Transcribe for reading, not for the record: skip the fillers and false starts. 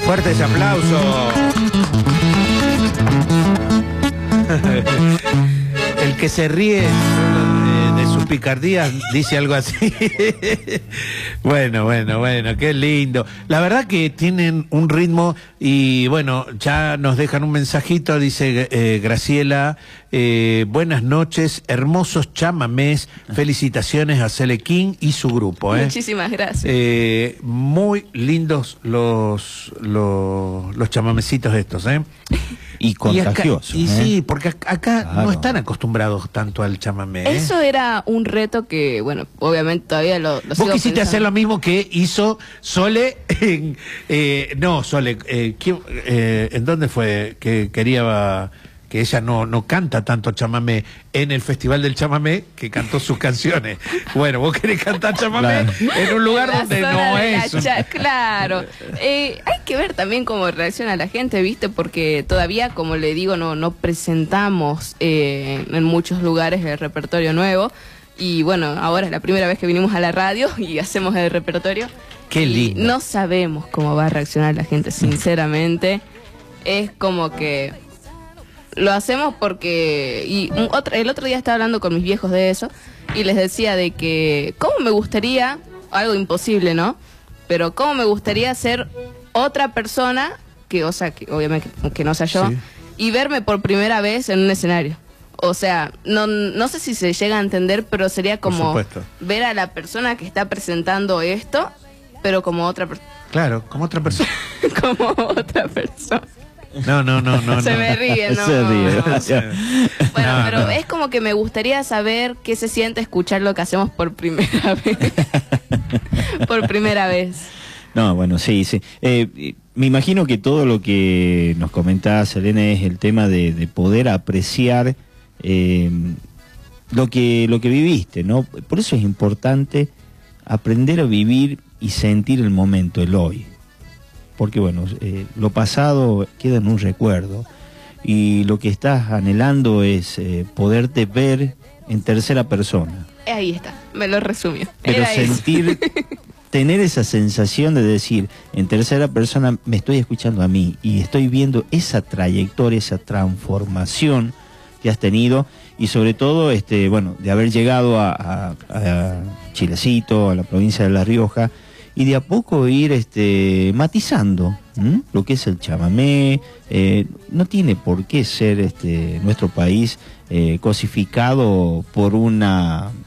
Fuerte ese aplauso. El que se ríe de sus picardías dice algo así. Bueno, qué lindo. La verdad que tienen un ritmo y bueno, ya nos dejan un mensajito, dice Graciela, buenas noches, hermosos chamamés, felicitaciones a Cele King y su grupo. Muchísimas gracias. Muy lindos los chamamecitos estos, Y contagioso. Y sí, porque acá claro, no están acostumbrados tanto al chamamé. Eso era un reto que, bueno, obviamente todavía lo sigo Vos quisiste pensando. hacer lo mismo que hizo Sole en... no, Sole, ¿en dónde fue? Que quería... que ella no canta tanto chamamé en el Festival del Chamamé, que cantó sus canciones. Bueno, vos querés cantar chamamé en un lugar donde no es. Claro. Hay que ver también cómo reacciona la gente, ¿viste? Porque todavía, como le digo, no presentamos en muchos lugares el repertorio nuevo. Y bueno, ahora es la primera vez que vinimos a la radio y hacemos el repertorio. Qué lindo. Y no sabemos cómo va a reaccionar la gente, sinceramente. Es como que... lo hacemos porque... el otro día estaba hablando con mis viejos de eso y les decía de que cómo me gustaría, algo imposible, ¿no? Pero cómo me gustaría ser otra persona, que obviamente que no sea yo, sí, y verme por primera vez en un escenario. O sea, no sé si se llega a entender, pero sería como ver a la persona que está presentando esto, pero como otra persona. Claro, como otra persona. Como otra persona. No. Se me ríe, ¿no? Se ríe. Bueno, pero es como que me gustaría saber qué se siente escuchar lo que hacemos por primera vez. Por primera vez. No, bueno, sí. Me imagino que todo lo que nos comentaba Selena es el tema de poder apreciar lo que viviste, ¿no? Por eso es importante aprender a vivir y sentir el momento, el hoy. Porque bueno, lo pasado queda en un recuerdo y lo que estás anhelando es poderte ver en tercera persona. Ahí está, me lo resumió. Pero tener esa sensación de decir, en tercera persona me estoy escuchando a mí y estoy viendo esa trayectoria, esa transformación que has tenido y sobre todo, bueno, de haber llegado a Chilecito, a la provincia de La Rioja, y de a poco ir matizando lo que es el chamamé. No tiene por qué ser nuestro país cosificado por una